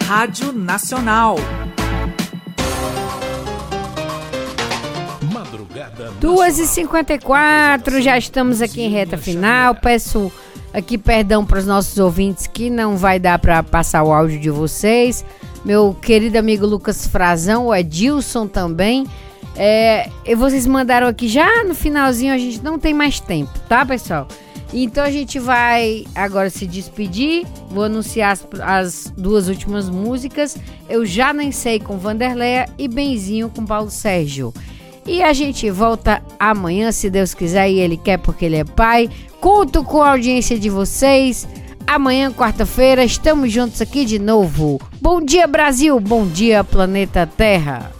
Rádio Nacional. 2h54, já estamos aqui em reta final. Peço aqui perdão para os nossos ouvintes que não vai dar para passar o áudio de vocês. Meu querido amigo Lucas Frazão, o Edilson também. Vocês mandaram aqui já no finalzinho, a gente não tem mais tempo, tá, pessoal? Então a gente vai agora se despedir. Vou anunciar as duas últimas músicas. Eu Já Nem Sei com Vanderleia e Benzinho com Paulo Sérgio. E a gente volta amanhã, se Deus quiser, e Ele quer porque Ele é Pai. Conto com a audiência de vocês. Amanhã, quarta-feira, estamos juntos aqui de novo. Bom dia, Brasil. Bom dia, planeta Terra.